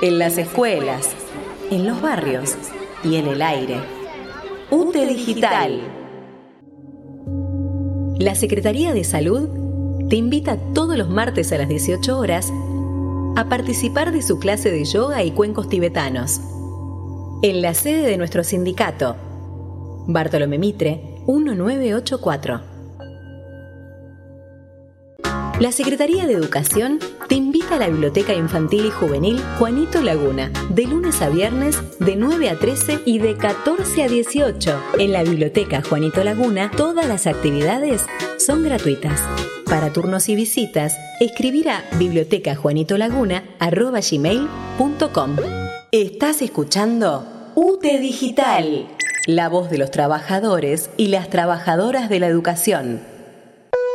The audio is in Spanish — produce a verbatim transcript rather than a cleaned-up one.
en las escuelas, en los barrios y en el aire. U T E Digital. La Secretaría de Salud te invita todos los martes a las dieciocho horas a participar de su clase de yoga y cuencos tibetanos en la sede de nuestro sindicato, Bartolomé Mitre, mil novecientos ochenta y cuatro. La Secretaría de Educación te invita a la Biblioteca Infantil y Juvenil Juanito Laguna, de lunes a viernes de nueve a trece y de catorce a dieciocho. En la Biblioteca Juanito Laguna, todas las actividades son gratuitas. Para turnos y visitas, escribir a bibliotecajuanitolaguna arroba gmail punto com. Estás escuchando U T E Digital, la voz de los trabajadores y las trabajadoras de la educación.